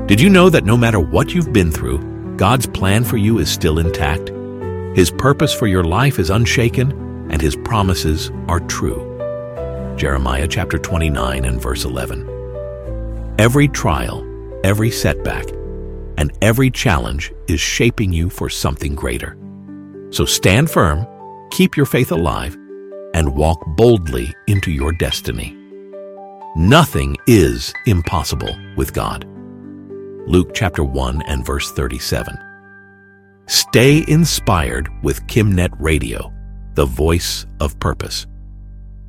Did you know that no matter what you've been through, God's plan for you is still intact? His purpose for your life is unshaken, and His promises are true. Jeremiah chapter 29 and verse 11. Every trial, every setback, and every challenge is shaping you for something greater. So stand firm, keep your faith alive, and walk boldly into your destiny. Nothing is impossible with God. Luke chapter 1 and verse 37. Stay inspired with KimNet Radio, the voice of purpose.